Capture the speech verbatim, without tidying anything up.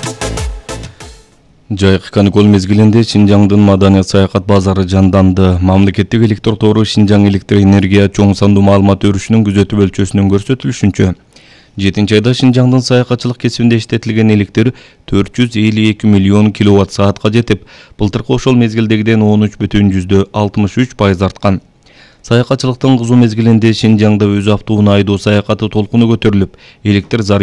Жайкы каникул мезгилинде Шинжаңдын маданият саякат базары жанданды. Мамлекеттик электр тору Шинжаң электр энергия чоң сандуу маалымат өрүшүнүн күзөтүү өлчөсүнүн көрсөтүлүшүнчө жетинчи айда Шинжаңдын саякатчылык кесибинде иштетилген электр төрт жүз элүү эки миллион киловатт саатка жетип, былтыркы ошол мезгилдегиден он үч бүтүн жүздө алтымыш үч пайыз арткан. Саякатчылыктын кызуу мезгилинде Шинжаңда өз автоунаа айдоо саякаты толкуну көтөрүлүп, электр